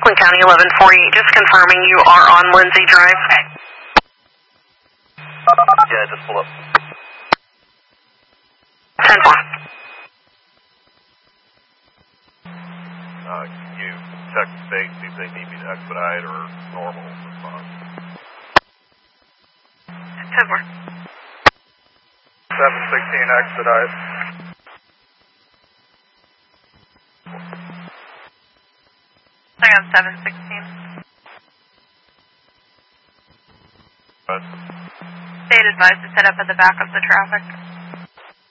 Cleveland County 1148, just confirming you are on Lindsay Drive. Yeah, just pull up. 10-4. Can you check the state, see if they need me to expedite or normal response? 10-4. 716 expedite. I got 716. State advised to set up at the back of the traffic.